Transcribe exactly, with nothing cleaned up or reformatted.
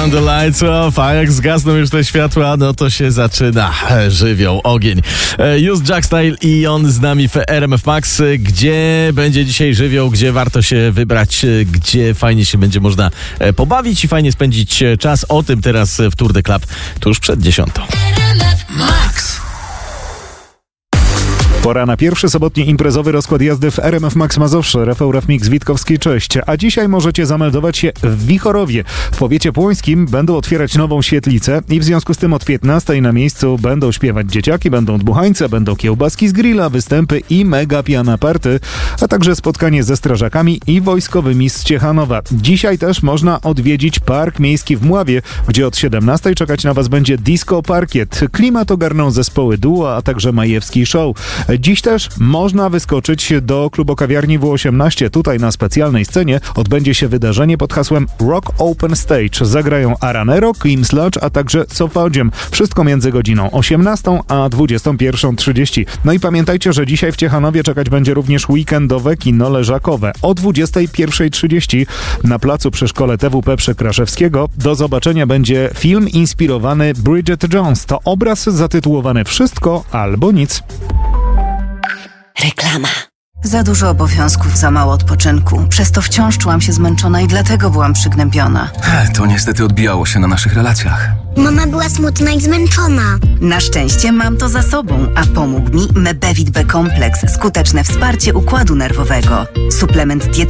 Turn the lights off, a jak zgasną już te światła, no to się zaczyna żywioł, ogień. Just Jack Style i on z nami w R M F Max. Gdzie będzie dzisiaj żywioł, gdzie warto się wybrać, gdzie fajnie się będzie można pobawić i fajnie spędzić czas. O tym teraz w Tour de Club tuż przed dziesiątą. Max. Pora na pierwszy sobotni imprezowy rozkład jazdy w R M F Max Mazowsze. Rafał Rafmik z Witkowskiej, cześć. A dzisiaj możecie zameldować się w Wichorowie. W powiecie płońskim będą otwierać nową świetlicę i w związku z tym od piętnastej na miejscu będą śpiewać dzieciaki, będą dmuchańce, będą kiełbaski z grilla, występy i mega piana party, a także spotkanie ze strażakami i wojskowymi z Ciechanowa. Dzisiaj też można odwiedzić Park Miejski w Mławie, gdzie od siedemnastej czekać na Was będzie Disco Parkiet. Klimat ogarną zespoły duo, a także Majewski Show. Dziś też można wyskoczyć do klubu kawiarni W osiemnaście. Tutaj na specjalnej scenie odbędzie się wydarzenie pod hasłem Rock Open Stage. Zagrają Aranero, Kim Sludge, a także Sofodziem. Wszystko między godziną osiemnastą a dwudziestą pierwszą trzydzieści. No i pamiętajcie, że dzisiaj w Ciechanowie czekać będzie również weekendowe kino leżakowe. O dwudziestej pierwszej trzydzieści na placu przy szkole T W P przy Kraszewskiego do zobaczenia będzie film inspirowany Bridget Jones. To obraz zatytułowany Wszystko albo nic. Reklama. Za dużo obowiązków, za mało odpoczynku. Przez to wciąż czułam się zmęczona i dlatego byłam przygnębiona. To niestety odbijało się na naszych relacjach. Mama była smutna i zmęczona. Na szczęście mam to za sobą, a pomógł mi Mebevit B kompleks, skuteczne wsparcie układu nerwowego. Suplement diety